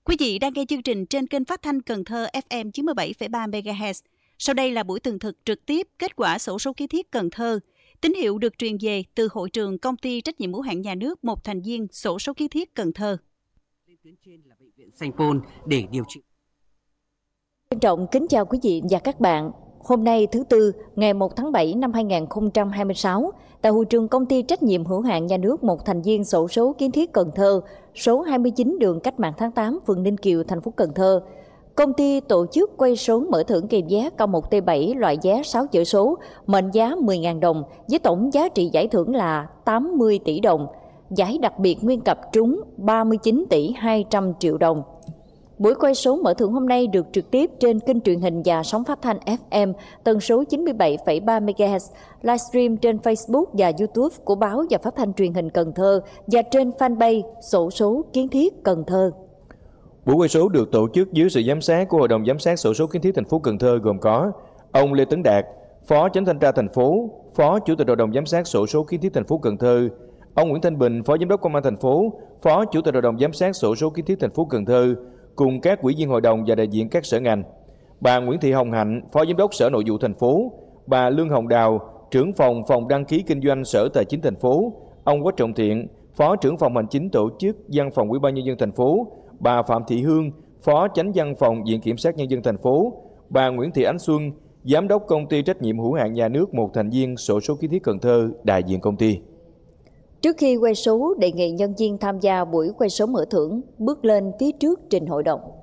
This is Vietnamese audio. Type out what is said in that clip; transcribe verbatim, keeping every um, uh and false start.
Quý vị đang nghe chương trình trên kênh phát thanh Cần Thơ ép em chín mươi bảy phẩy ba mê ga héc. Sau đây là buổi tường thuật trực tiếp kết quả xổ số kiến thiết Cần Thơ. Tín hiệu được truyền về từ hội trường công ty trách nhiệm hữu hạn nhà nước một thành viên xổ số kiến thiết Cần Thơ. Lên tuyến trên là bệnh viện Sanh Pôn để điều trị. Trân trọng kính chào quý vị và các bạn. Hôm nay thứ Tư, ngày một tháng bảy năm hai nghìn không trăm hai mươi sáu, tại hội trường công ty trách nhiệm hữu hạn nhà nước một thành viên xổ số kiến thiết Cần Thơ, số hai mươi chín đường Cách mạng tháng tám, phường Ninh Kiều, thành phố Cần Thơ, công ty tổ chức quay số mở thưởng kèm vé cao một T bảy loại vé sáu chữ số, mệnh giá mười nghìn đồng, với tổng giá trị giải thưởng là tám mươi tỷ đồng. Giải đặc biệt nguyên cặp trúng ba mươi chín tỷ hai trăm triệu đồng. Buổi quay số mở thưởng hôm nay được trực tiếp trên kênh truyền hình và sóng phát thanh ép em tần số chín mươi bảy phẩy ba mê ga héc, livestream trên Facebook và YouTube của báo và phát thanh truyền hình Cần Thơ và trên fanpage xổ số kiến thiết Cần Thơ. Buổi quay số được tổ chức dưới sự giám sát của Hội đồng giám sát xổ số kiến thiết thành phố Cần Thơ gồm có ông Lê Tấn Đạt, Phó Chánh thanh tra thành phố, Phó Chủ tịch Hội đồng giám sát xổ số kiến thiết thành phố Cần Thơ, ông Nguyễn Thanh Bình, Phó Giám đốc Công an thành phố, Phó Chủ tịch Hội đồng giám sát xổ số kiến thiết thành phố Cần Thơ, cùng các ủy viên hội đồng và đại diện các sở ngành. Bà Nguyễn Thị Hồng Hạnh, Phó Giám đốc Sở Nội vụ thành phố, bà Lương Hồng Đào, trưởng phòng phòng đăng ký kinh doanh Sở Tài chính thành phố, ông Quách Trọng Thiện, Phó trưởng phòng hành chính tổ chức Văn phòng Ủy ban nhân dân thành phố, bà Phạm Thị Hương, Phó Chánh văn phòng Viện Kiểm sát nhân dân thành phố, bà Nguyễn Thị Ánh Xuân, Giám đốc công ty trách nhiệm hữu hạn nhà nước một thành viên xổ số kiến thiết Cần Thơ, đại diện công ty. Trước khi quay số, đề nghị nhân viên tham gia buổi quay số mở thưởng bước lên phía trước trình hội đồng.